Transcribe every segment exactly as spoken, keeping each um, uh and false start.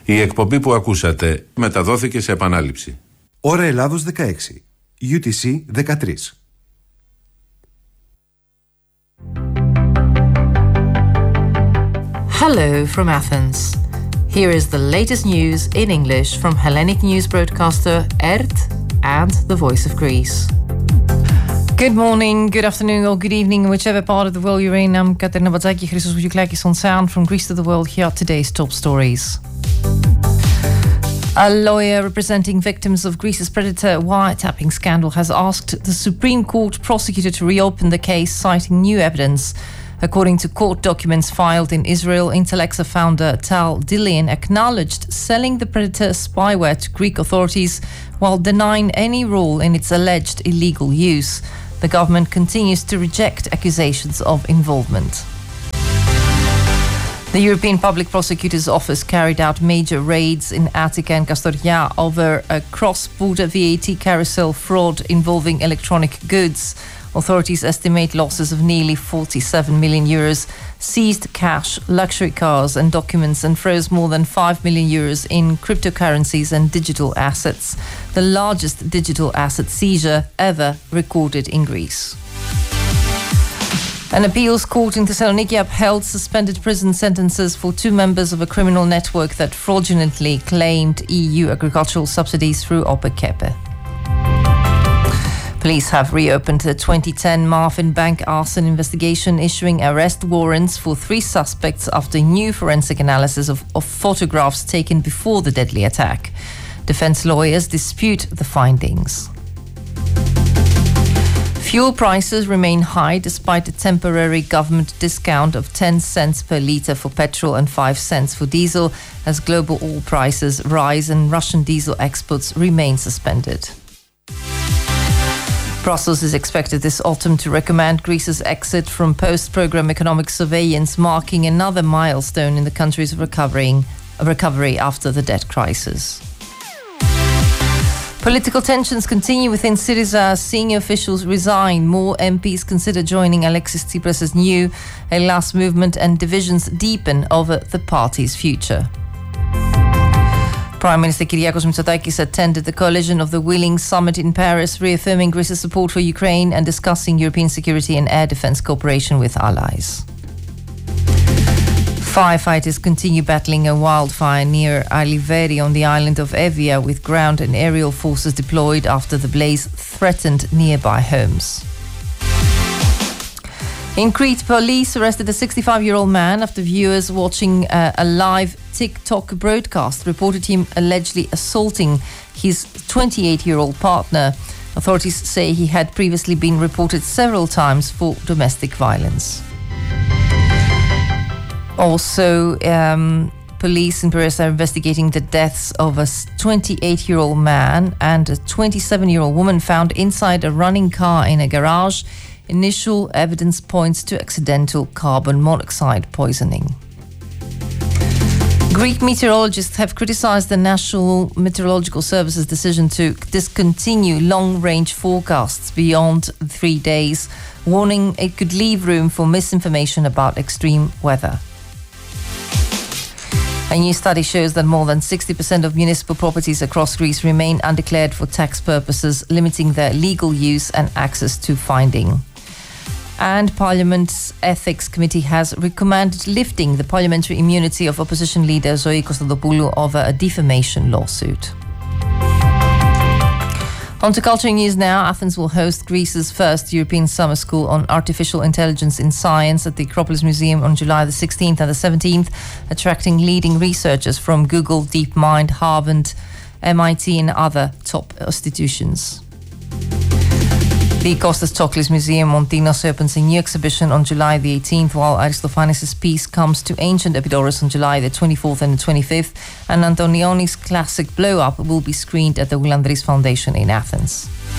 Η εκπομπή που ακούσατε μεταδόθηκε σε επανάληψη. Ώρα Ελλάδος δεκαέξι, γιου τι σι δεκατρία. Hello from Athens. Here is the latest news in English from Hellenic news broadcaster E R T and the Voice of Greece. Good morning, good afternoon or good evening in whichever part of the world you're in. I'm Katerina Batzaki, Christos Vougiklakis on sound from Greece to the world. Here are today's top stories. A lawyer representing victims of Greece's predator wiretapping scandal has asked the Supreme Court prosecutor to reopen the case, citing new evidence. According to court documents filed in Israel, Intellexa founder Tal Dilian acknowledged selling the predator spyware to Greek authorities while denying any role in its alleged illegal use. The government continues to reject accusations of involvement. The European Public Prosecutor's Office carried out major raids in Attica and Kastoria over a cross-border V A T carousel fraud involving electronic goods. Authorities estimate losses of nearly forty-seven million euros, seized cash, luxury cars and documents, and froze more than five million euros in cryptocurrencies and digital assets, the largest digital asset seizure ever recorded in Greece. An appeals court in Thessaloniki upheld suspended prison sentences for two members of a criminal network that fraudulently claimed E U agricultural subsidies through OPEKEPE. Police have reopened the twenty ten Marfin Bank arson investigation, issuing arrest warrants for three suspects after new forensic analysis of, of photographs taken before the deadly attack. Defense lawyers dispute the findings. Fuel prices remain high despite a temporary government discount of ten cents per litre for petrol and five cents for diesel, as global oil prices rise and Russian diesel exports remain suspended. Brussels is expected this autumn to recommend Greece's exit from post-programme economic surveillance, marking another milestone in the country's recovering, recovery after the debt crisis. Political tensions continue within Syriza as senior officials resign. More M Ps consider joining Alexis Tsipras' new Hellas movement, and divisions deepen over the party's future. Prime Minister Kyriakos Mitsotakis attended the Coalition of the Willing summit in Paris, reaffirming Greece's support for Ukraine and discussing European security and air defence cooperation with allies. Firefighters continue battling a wildfire near Aliveri on the island of Evia, with ground and aerial forces deployed after the blaze threatened nearby homes. In Crete, police arrested a sixty-five-year-old man after viewers watching uh, a live TikTok broadcast reported him allegedly assaulting his twenty-eight-year-old partner. Authorities say he had previously been reported several times for domestic violence. Also, um, police in Paris are investigating the deaths of a twenty-eight-year-old man and a twenty-seven-year-old woman found inside a running car in a garage. Initial evidence points to accidental carbon monoxide poisoning. Greek meteorologists have criticized the National Meteorological Service's decision to discontinue long-range forecasts beyond three days, warning it could leave room for misinformation about extreme weather. A new study shows that more than sixty percent of municipal properties across Greece remain undeclared for tax purposes, limiting their legal use and access to finding. And Parliament's Ethics Committee has recommended lifting the parliamentary immunity of opposition leader Zoe Konstantopoulou over a defamation lawsuit. On to culture news now. Athens will host Greece's first European summer school on artificial intelligence in science at the Acropolis Museum on July the sixteenth and the seventeenth, attracting leading researchers from Google, DeepMind, Harvard, M I T and other top institutions. The Kostas Tsoklis Museum on Tinos opens a new exhibition on July the eighteenth, while Aristophanes' piece comes to ancient Epidaurus on July the twenty-fourth and the twenty-fifth, and Antonioni's classic Blow Up will be screened at the Goulandris Foundation in Athens.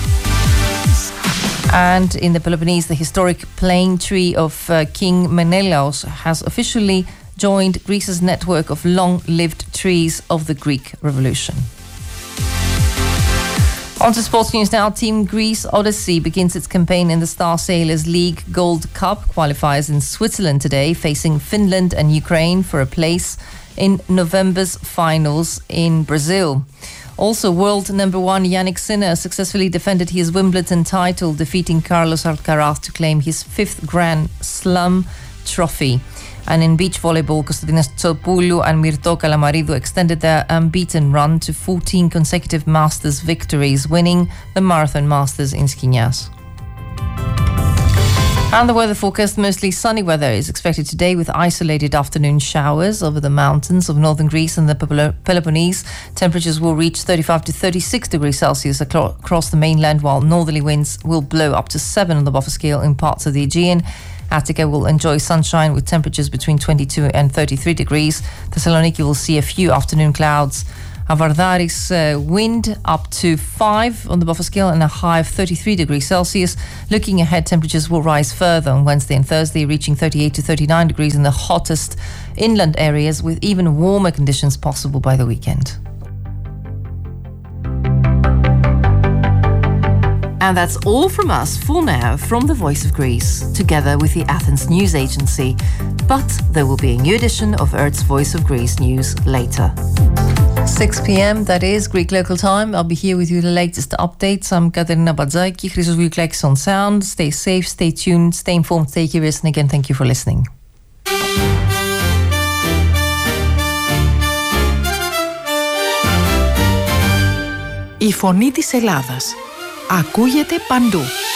And in the Peloponnese, the historic plane tree of uh, King Menelaos has officially joined Greece's network of long-lived trees of the Greek Revolution. On to sports news now. Team Greece Odyssey begins its campaign in the Star Sailors League Gold Cup. Qualifiers in Switzerland today, facing Finland and Ukraine for a place in November's finals in Brazil. Also, world number one Yannick Sinner successfully defended his Wimbledon title, defeating Carlos Alcaraz to claim his fifth Grand Slam trophy. And in beach volleyball, Konstantinos Tsopoulou and Myrto Kalamaridou extended their unbeaten run to fourteen consecutive Masters victories, winning the Marathon Masters in Skinas. And the weather forecast, mostly sunny weather is expected today with isolated afternoon showers over the mountains of northern Greece and the Peloponnese. Temperatures will reach thirty-five to thirty-six degrees Celsius across the mainland, while northerly winds will blow up to seven on the buffer scale in parts of the Aegean. Attica will enjoy sunshine with temperatures between twenty-two and thirty-three degrees. Thessaloniki will see a few afternoon clouds. Avardaris uh, wind up to five on the buffer scale and a high of thirty-three degrees Celsius. Looking ahead, temperatures will rise further on Wednesday and Thursday, reaching thirty-eight to thirty-nine degrees in the hottest inland areas, with even warmer conditions possible by the weekend. And that's all from us for now from the Voice of Greece, together with the Athens News Agency. But there will be a new edition of Earth's Voice of Greece news later. six p.m, that is Greek local time. I'll be here with you the latest updates. I'm Katerina Badzaki, Christos Vouklakis on sound. Stay safe, stay tuned, stay informed, stay curious, and again, thank you for listening. Η φωνή της Ελλάδας ακούγεται παντού.